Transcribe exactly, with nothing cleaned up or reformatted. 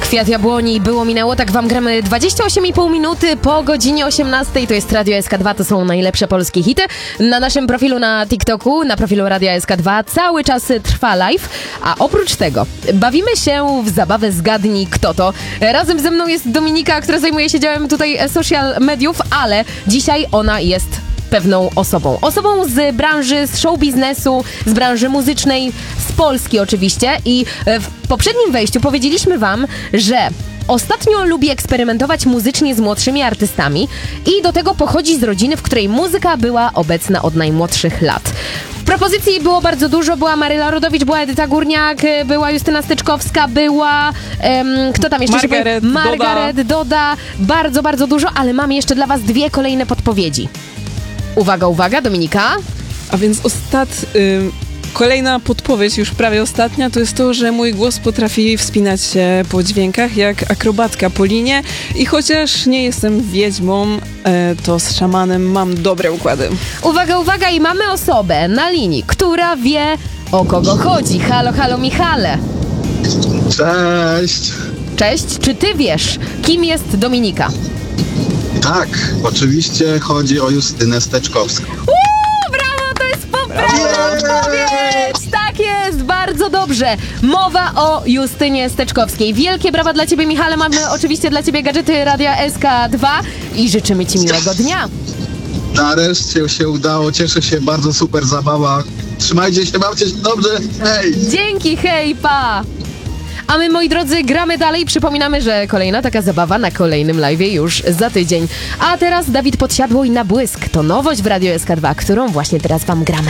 Kwiat Jabłoni było minęło, tak wam gramy dwadzieścia osiem i pół minuty po godzinie osiemnastej. To jest Radio S K dwa, to są najlepsze polskie hity. Na naszym profilu na TikToku, na profilu Radia S K dwa cały czas trwa live, a oprócz tego bawimy się w zabawę Zgadnij Kto To. Razem ze mną jest Dominika, która zajmuje się działem tutaj social mediów, ale dzisiaj ona jest pewną osobą. Osobą z branży, z show biznesu, z branży muzycznej, z Polski oczywiście. I w poprzednim wejściu powiedzieliśmy wam, że ostatnio lubi eksperymentować muzycznie z młodszymi artystami i do tego pochodzi z rodziny, w której muzyka była obecna od najmłodszych lat. Propozycji było bardzo dużo, była Maryla Rodowicz, była Edyta Górniak, była Justyna Steczkowska, była, um, kto tam jeszcze? Margaret, się Margaret Doda. Doda, bardzo, bardzo dużo, ale mam jeszcze dla was dwie kolejne podpowiedzi. Uwaga, uwaga, Dominika. A więc ostat... Y, kolejna podpowiedź, już prawie ostatnia, to jest to, że mój głos potrafi wspinać się po dźwiękach jak akrobatka po linie i chociaż nie jestem wiedźmą, y, to z szamanem mam dobre układy. Uwaga, uwaga, i mamy osobę na linii, która wie, o kogo chodzi. Halo, halo, Michale. Cześć! Cześć, czy ty wiesz, kim jest Dominika? Tak, oczywiście chodzi o Justynę Steczkowską. Uuu, brawo, to jest poprawna odpowiedź! Tak jest, bardzo dobrze. Mowa o Justynie Steczkowskiej. Wielkie brawa dla ciebie, Michale. Mamy oczywiście dla ciebie gadżety Radia S K dwa i życzymy ci miłego dnia. Nareszcie się udało, cieszę się, bardzo super zabawa. Trzymajcie się, bawcie się dobrze, hej! Dzięki, hej, pa! A my, moi drodzy, gramy dalej. Przypominamy, że kolejna taka zabawa na kolejnym live'ie już za tydzień. A teraz Dawid Podsiadło i Na Błysk. To nowość w Radio S K dwa, którą właśnie teraz wam gramy.